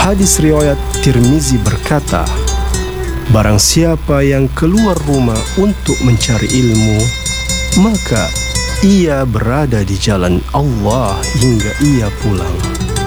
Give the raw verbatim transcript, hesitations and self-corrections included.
hadis riwayat Tirmizi berkata, barang siapa yang keluar rumah untuk mencari ilmu, maka ia berada di jalan Allah hingga ia pulang.